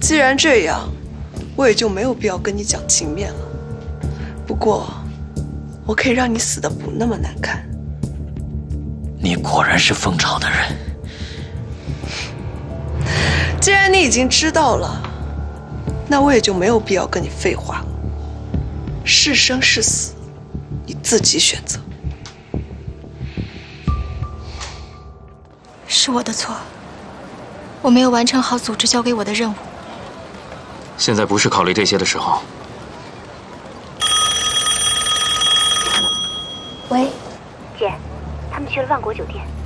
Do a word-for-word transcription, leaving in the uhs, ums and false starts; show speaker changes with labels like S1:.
S1: 既然这样，我也就没有必要跟你讲情面了。不过，我可以让你死得不那么难看。
S2: 你果然是蜂巢的人。
S1: 既然你已经知道了，那我也就没有必要跟你废话了。是生是死，你自己选择。
S3: 是我的错，我没有完成好组织交给我的任务。
S4: 现在不是考虑这些的时候。
S5: 喂，姐，他们去了万国酒店。